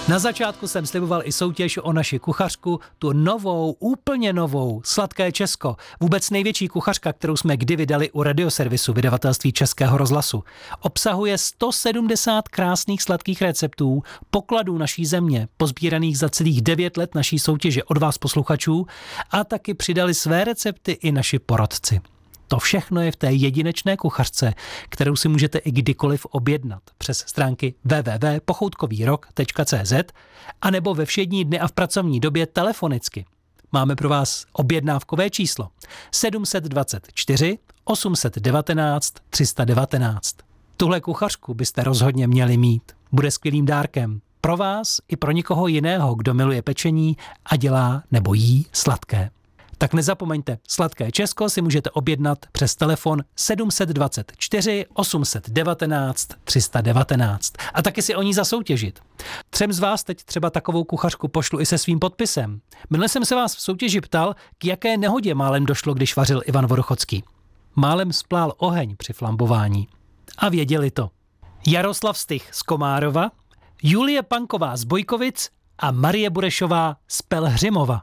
Na začátku jsem sliboval i soutěž o naši kuchařku, tu novou, úplně novou, Sladké Česko. Vůbec největší kuchařka, kterou jsme kdy vydali u Radioservisu, vydavatelství Českého rozhlasu. Obsahuje 170 krásných sladkých receptů, pokladů naší země, pozbíraných za celých 9 let naší soutěže od vás posluchačů, a taky přidali své recepty i naši porodci. To všechno je v té jedinečné kuchařce, kterou si můžete i kdykoliv objednat přes stránky www.pochoutkovýrok.cz a nebo ve všední dny a v pracovní době telefonicky. Máme pro vás objednávkové číslo 724 819 319. Tuhle kuchařku byste rozhodně měli mít. Bude skvělým dárkem pro vás i pro někoho jiného, kdo miluje pečení a dělá nebo jí sladké. Tak nezapomeňte, Sladké Česko si můžete objednat přes telefon 724 819 319 a taky si o ní zasoutěžit. 3 z vás teď třeba takovou kuchařku pošlu i se svým podpisem. Minule jsem se vás v soutěži ptal, k jaké nehodě málem došlo, když vařil Ivan Vodochodský. Málem splál oheň při flambování. A věděli to. Jaroslav Stych z Komárova, Julie Panková z Bojkovic a Marie Burešová z Pelhřimova.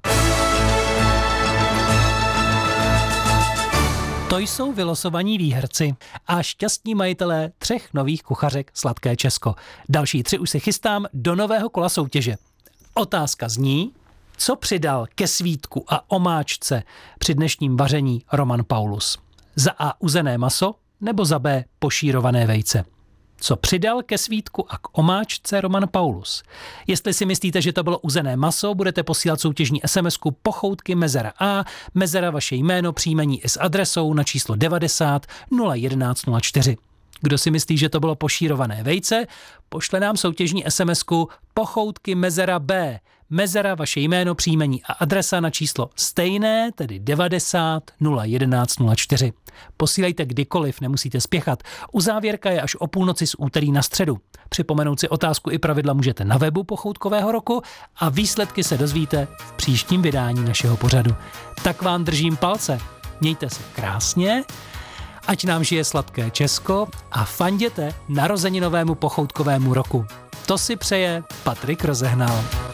To jsou vylosovaní výherci a šťastní majitelé 3 nových kuchařek Sladké Česko. Další 3 už se chystám do nového kola soutěže. Otázka zní, co přidal ke svítku a omáčce při dnešním vaření Roman Paulus? Za A uzené maso nebo za B pošírované vejce? Co přidal ke svítku a k omáčce Roman Paulus? Jestli si myslíte, že to bylo uzené maso, budete posílat soutěžní SMS-ku Pochoutky Mezera A, Mezera vaše jméno, příjmení i s adresou na číslo 90 011 04. Kdo si myslí, že to bylo pošírované vejce, pošle nám soutěžní SMS-ku Pochoutky Mezera B, Mezera vaše jméno, příjmení a adresa na číslo stejné, tedy 90 011 04. Posílejte kdykoliv, nemusíte spěchat. Uzávěrka je až o půlnoci z úterý na středu. Připomenout si otázku i pravidla můžete na webu Pochoutkového roku a výsledky se dozvíte v příštím vydání našeho pořadu. Tak vám držím palce. Mějte se krásně, ať nám žije Sladké Česko a fanděte narozeninovému pochoutkovému roku. To si přeje Patrik Rozehnal.